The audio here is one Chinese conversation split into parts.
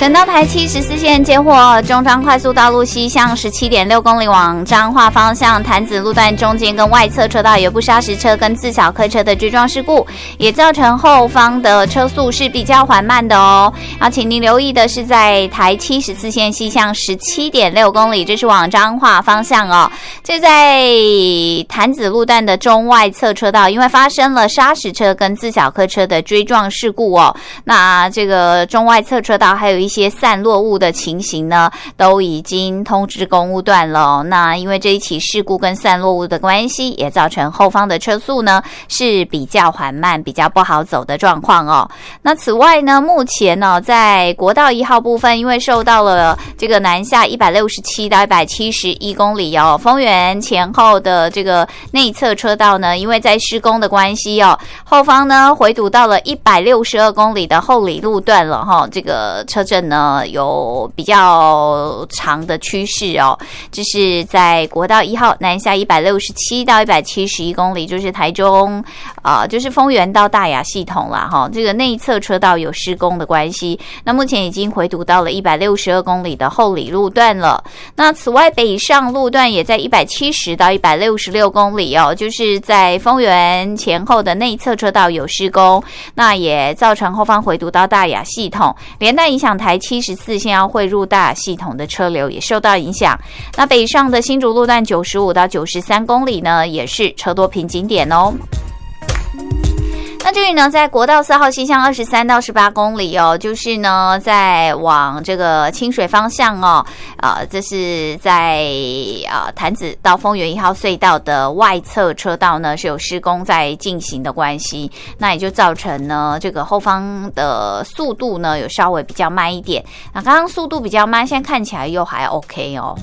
省道台74线接获中彰快速道路西向17.6公里往彰化方向潭子路段中间跟外侧车道有部砂石车跟自小客车的追撞事故，也造成后方的车速是比较缓慢的哦。然后请您留意的是在台74线西向17.6公里，这是往彰化方向哦。这在潭子路段的中外侧车道，因为发生了砂石车跟自小客车的追撞事故哦，那这个中外侧车道还有一些散落物的情形呢，都已经通知公务段了。那因为这一起事故跟散落物的关系，也造成后方的车速呢是比较缓慢、比较不好走的状况哦。那此外呢，目前呢在国道1号部分，因为受到了这个南下167到171公里哦，丰原前后的这个内侧车道呢，因为在施工的关系哦，后方呢回堵到了162公里的后里路段了哈，这个车阵呢有比较长的趋势哦，这是在国道1号南下167到171公里，就是台中就是丰原到大雅系统啦哈，这个内侧车道有施工的关系，那目前已经回堵到了162公里的后里路段了。那此外北上路段也在170到166公里哦，就是在丰原前后的内侧车道有施工，那也造成后方回堵到大雅系统，连带影响台74线要汇入大雅系统的车流也受到影响。那北上的新竹路段95到93公里呢，也是车多瓶颈点哦。那至于呢，在国道4号西向23到18公里哦，就是呢，在往这个清水方向哦，这是在潭子到丰原1号隧道的外侧车道呢是有施工在进行的关系，那也就造成呢这个后方的速度呢有稍微比较慢一点。那刚刚速度比较慢，现在看起来又还 OK 哦。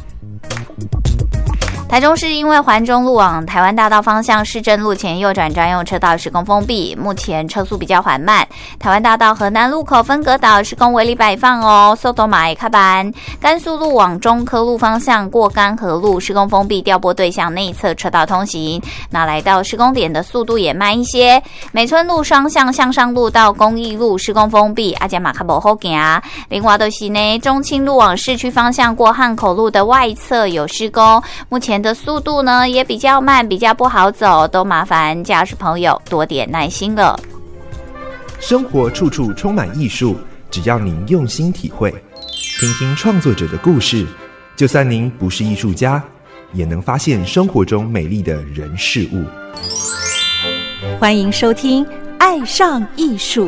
台中市因为环中路往台湾大道方向市政路前右转专用车道施工封闭，目前车速比较缓慢。台湾大道河南路口分隔岛施工围篱摆放哦，速度嘛也较慢。甘肃路往中科路方向过甘河路施工封闭，调拨对向内侧车道通行，那来到施工点的速度也慢一些。美村路双向向上路到公益路施工封闭，阿加马卡不好行。另外就是呢，中清路往市区方向过汉口路的外侧有施工，目前的速度呢也比较慢，比较不好走，都麻烦驾驶朋友多点耐心了。 生活处处充满艺术，只要您用心体会，听听创作者的故事，就算您不是艺术家，也能发现生活中美丽的人事物。 欢迎收听《爱上艺术》。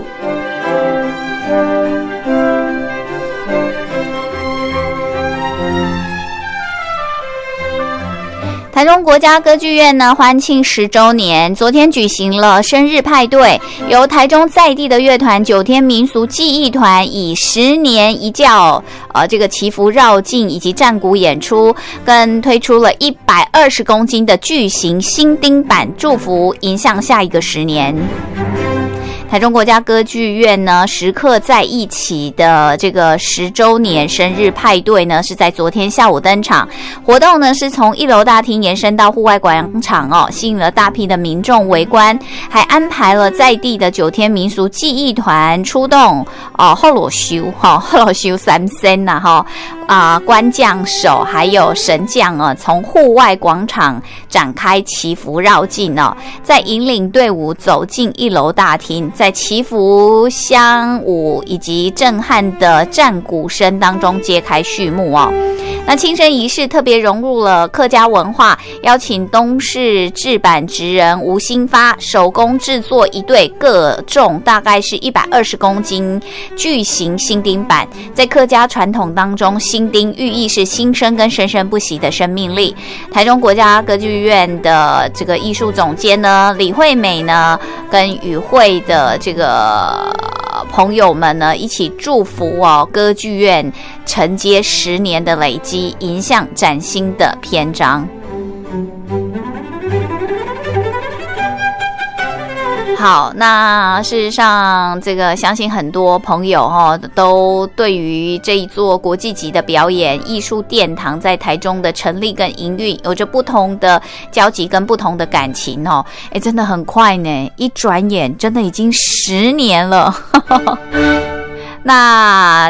台中国家歌剧院呢欢庆10周年，昨天举行了生日派对，由台中在地的乐团9天民俗技艺团以10年一觉这个祈福绕境以及战鼓演出，更推出了120公斤的巨型新钉板，祝福迎向下一个10年。台中国家歌剧院呢时刻在一起的这个10周年生日派对呢，是在昨天下午登场。活动呢是从1楼大厅延伸到户外广场哦，吸引了大批的民众围观，还安排了在地的9天民俗技艺团出动后罗修三仙呐官将手还有神将从户外广场展开祈福绕境再引领队伍走进1楼大厅，在祈福香舞以及震撼的战鼓声当中揭开序幕那庆生仪式特别融入了客家文化，邀请东市制板职人吴兴发手工制作一对各重大概是120公斤巨型新钉板，在客家传统当中，新钉寓意是新生跟生生不息的生命力。台中国家歌剧院的这个艺术总监呢李惠美呢跟与会的这个朋友们呢一起祝福歌剧院承接10年的累积，迎向崭新的篇章。好，那事实上这个相信很多朋友都对于这一座国际级的表演艺术殿堂在台中的成立跟营运有着不同的交集跟不同的感情真的很快呢，一转眼真的已经10年了那